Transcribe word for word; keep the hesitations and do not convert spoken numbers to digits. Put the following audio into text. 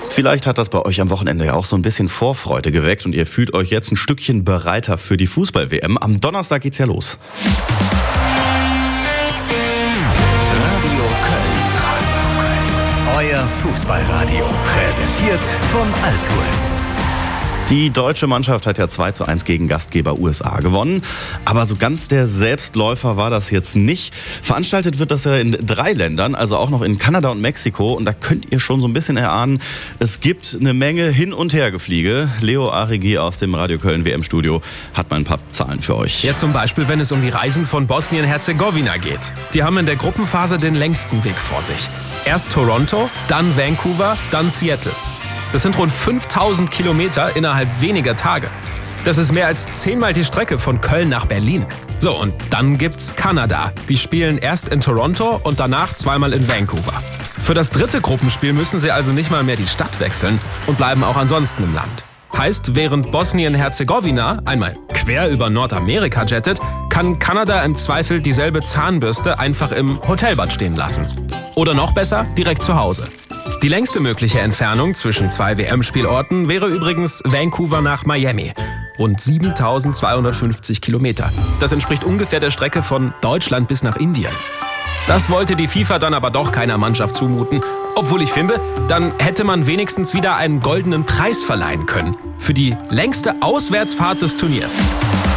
Vielleicht hat das bei euch am Wochenende ja auch so ein bisschen Vorfreude geweckt und ihr fühlt euch jetzt ein Stückchen bereiter für die Fußball-W M. Am Donnerstag geht's ja los. Radio Köln. Radio Köln. Euer Fußballradio. Präsentiert von Altuis. Die deutsche Mannschaft hat ja zwei zu eins gegen Gastgeber U S A gewonnen. Aber so ganz der Selbstläufer war das jetzt nicht. Veranstaltet wird das ja in drei Ländern, also auch noch in Kanada und Mexiko. Und da könnt ihr schon so ein bisschen erahnen, es gibt eine Menge Hin- und Hergefliege. Leo Arigi aus dem Radio Köln W M-Studio hat mal ein paar Zahlen für euch. Ja, zum Beispiel, wenn es um die Reisen von Bosnien-Herzegowina geht. Die haben in der Gruppenphase den längsten Weg vor sich. Erst Toronto, dann Vancouver, dann Seattle. Das sind rund fünftausend Kilometer innerhalb weniger Tage. Das ist mehr als zehnmal die Strecke von Köln nach Berlin. So, und dann gibt's Kanada. Die spielen erst in Toronto und danach zweimal in Vancouver. Für das dritte Gruppenspiel müssen sie also nicht mal mehr die Stadt wechseln und bleiben auch ansonsten im Land. Heißt, während Bosnien-Herzegowina einmal quer über Nordamerika jettet, kann Kanada im Zweifel dieselbe Zahnbürste einfach im Hotelbad stehen lassen. Oder noch besser, direkt zu Hause. Die längste mögliche Entfernung zwischen zwei W M-Spielorten wäre übrigens Vancouver nach Miami. Rund siebentausendzweihundertfünfzig Kilometer. Das entspricht ungefähr der Strecke von Deutschland bis nach Indien. Das wollte die FIFA dann aber doch keiner Mannschaft zumuten. Obwohl ich finde, dann hätte man wenigstens wieder einen goldenen Preis verleihen können. Für die längste Auswärtsfahrt des Turniers.